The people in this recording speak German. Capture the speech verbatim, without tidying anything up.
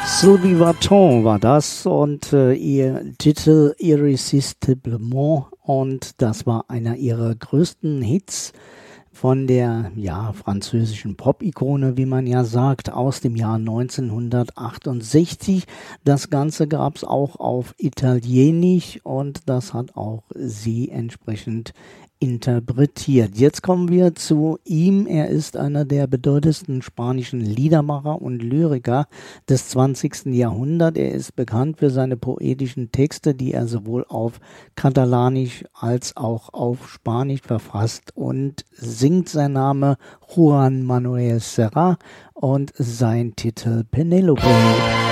Sylvie Vartan war das und äh, ihr Titel Irresistiblement, und das war einer ihrer größten Hits von der ja französischen Pop-Ikone, wie man ja sagt, aus dem Jahr neunzehnhundertachtundsechzig. Das Ganze gab es auch auf Italienisch und das hat auch sie entsprechend interpretiert. Jetzt kommen wir zu ihm. Er ist einer der bedeutendsten spanischen Liedermacher und Lyriker des zwanzigsten Jahrhunderts. Er ist bekannt für seine poetischen Texte, die er sowohl auf Katalanisch als auch auf Spanisch verfasst und singt. Sein Name Juan Manuel Serrat und sein Titel Penélope.